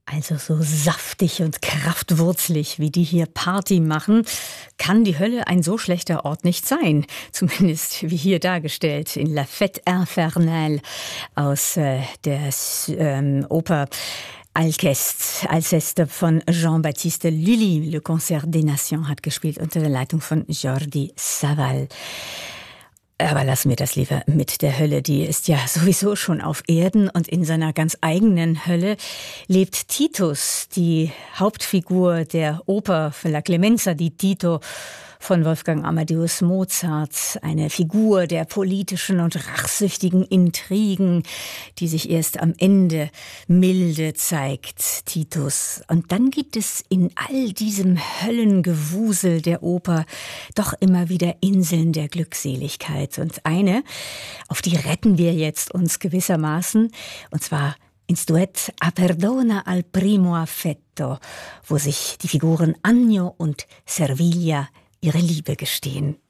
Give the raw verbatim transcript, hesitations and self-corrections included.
Also so saftig und kraftwurzlig, wie die hier Party machen, kann die Hölle ein so schlechter Ort nicht sein. Zumindest wie hier dargestellt in La Fête Infernale aus äh, der ähm, Oper Alceste, Alceste von Jean-Baptiste Lully. Le Concert des Nations hat gespielt unter der Leitung von Jordi Savall. Aber lassen wir das lieber mit der Hölle. Die ist ja sowieso schon auf Erden und in seiner ganz eigenen Hölle lebt Titus, die Hauptfigur der Oper La Clemenza di Tito von Wolfgang Amadeus Mozart. Eine Figur der politischen und rachsüchtigen Intrigen, die sich erst am Ende milde zeigt, Titus. Und dann gibt es in all diesem Höllengewusel der Oper doch immer wieder Inseln der Glückseligkeit. Und eine, auf die retten wir jetzt uns gewissermaßen, und zwar ins Duett A Perdona al primo affetto, wo sich die Figuren Agno und Servilia ihre Liebe gestehen.